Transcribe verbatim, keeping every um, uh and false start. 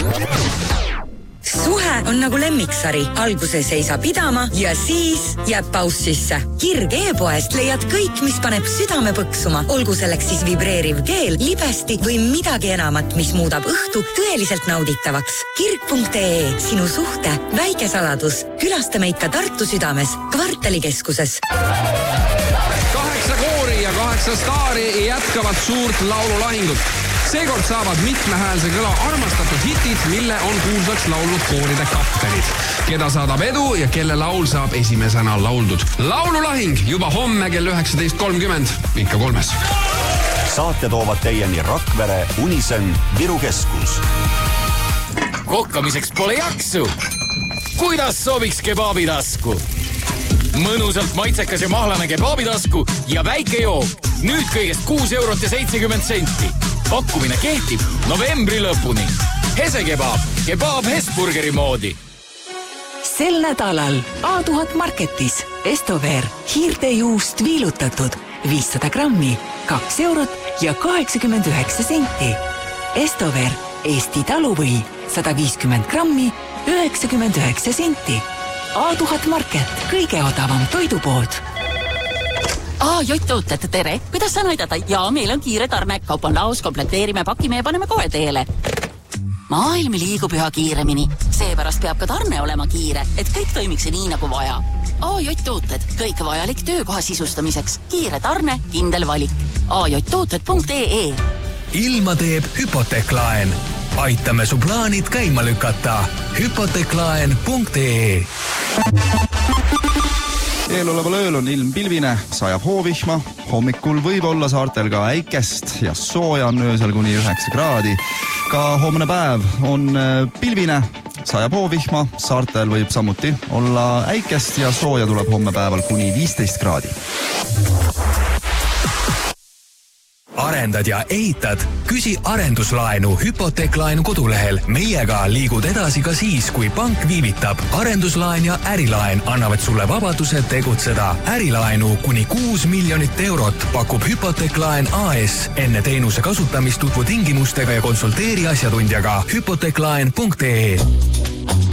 Suhe on nagu lemmiksari. Alguses ei saa pidama ja siis jääb paus sisse. Kirg e-poest leiad kõik, mis paneb südame põksuma. Olgu selleks siis vibreeriv keel, libesti või midagi enamat, mis muudab õhtu tõeliselt nauditavaks. Kirg punkt ee, sinu suhte väike saladus. Külasta meid ka Tartu südames, kvartalikeskuses. Kaheksa koori ja kaheksa staari jätkavad suurt laululahingut. Seekord saavad mitmehäälse kõla armastatud hitid, mille on kuulsaks laulnud kooride kaptenid, keda saadab edu ja kelle laul saab esimesena lauldud. Laululahing juba homme kell üheksateist kolmkümmend, ikka kolmes. Saate toovad teieni Rakvere, Unisen, Viru Keskus. Kokkamiseks pole jaksu. Kuidas sobiks kebaabitasku? Mõnusalt maitsekas ja mahlane kebaabitasku ja väike jook. Nüüd kõigest kuus eurot ja seitsekümmend senti. Pakkumine kehtib novembri lõpuni. Hese kebaab, kebaab Hesburgeri moodi. Sel nädalal A tuhat Marketis Estover hiirtejuust viilutatud viissada grammi, kaks eurot ja kaheksakümmend üheksa senti. Estover Eesti taluvõi sada viiskümmend grammi, üheksakümmend üheksa senti. A tuhat Market, kõige odavam toidupood. Aa, Jott-tooted, tere. Kuidas saan aidata? Jaa, meil on kiire tarne. Kaup on laos, komplekteerime, pakime ja paneme kohe teele. Maailm liigub üha kiiremini. Seepärast peab ka tarne olema kiire, et kõik toimiks nii nagu vaja. A Jott-tooted, kõik vajalik töökoha sisustamiseks. Kiire tarne, kindel valik. a j tooted punkt ee. Ilma teeb hüpoteeklaen. Aitame su plaanid käima lükata. hüpoteeklaen punkt ee. Eeloleval ööl on ilm pilvine, sajab hoovihma, hommikul võib olla saartel ka äikest ja sooja on öösel kuni üheksa kraadi. Ka homne päev on pilvine, sajab hoovihma, saartel võib samuti olla äikest ja sooja tuleb homme päeval kuni viisteist kraadi. Arendad ja ehitad? Küsi arenduslaenu hüpoteeklaenu kodulehel. Meiega liigud edasi ka siis, kui pank viivitab. Arenduslaen ja ärilaen annavad sulle vabaduse tegutseda. Ärilaenu kuni kuus miljonit eurot pakub hüpoteeklaen A S. Enne teenuse kasutamist tutvu tingimustega ja konsulteeri asjatundjaga hüpoteeklaen punkt ee.